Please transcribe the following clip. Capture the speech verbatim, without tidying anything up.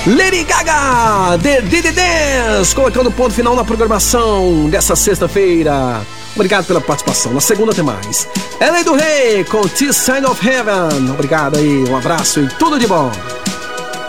Lady Gaga, The Diddy Dance, colocando ponto final na programação dessa sexta-feira. Obrigado pela participação. Na segunda tem mais. Ellen do Rei com This Sign of Heaven. Obrigado aí, um abraço e tudo de bom.